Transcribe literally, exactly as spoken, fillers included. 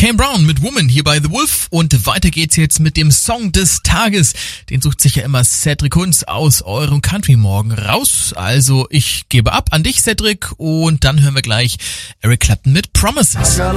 Kane Brown mit Woman hier bei The Wolf und weiter geht's jetzt mit dem Song des Tages. Den sucht sich ja immer Cedric Hunz aus eurem Country Morgen raus. Also ich gebe ab an dich, Cedric, und dann hören wir gleich Eric Clapton mit Promises.